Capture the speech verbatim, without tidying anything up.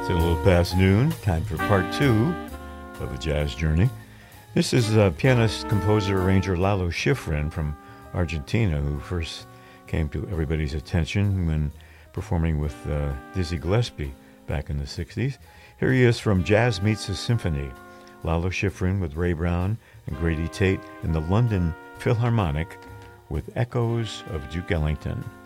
It's a little past noon, time for part two of a jazz journey. This is uh, pianist, composer, arranger Lalo Schifrin from Argentina, who first came to everybody's attention when performing with uh, Dizzy Gillespie back in the sixties. Here he is from Jazz Meets a Symphony, Lalo Schifrin with Ray Brown and Grady Tate in the London Philharmonic with Echoes of Duke Ellington.